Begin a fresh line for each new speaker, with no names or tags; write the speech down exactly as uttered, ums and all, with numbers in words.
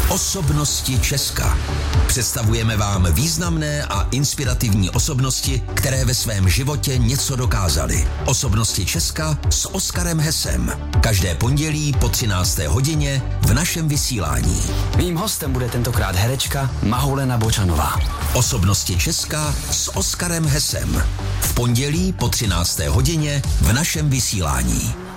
Osobnosti Česka. Představujeme vám významné a inspirativní osobnosti, které ve svém životě něco dokázaly. Osobnosti Česka s Oskarem Hesem. Každé pondělí po třinácté hodině v našem vysílání.
Mým hostem bude tentokrát herečka Mahulena Bočanová.
Osobnosti Česka s Oskarem Hesem. V pondělí po třinácté hodině v našem vysílání.